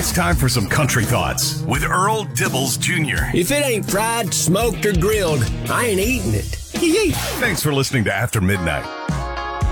it's time for some country thoughts with Earl Dibbles Jr. If it ain't fried, smoked, or grilled, I ain't eating it. Thanks for listening to After Midnight.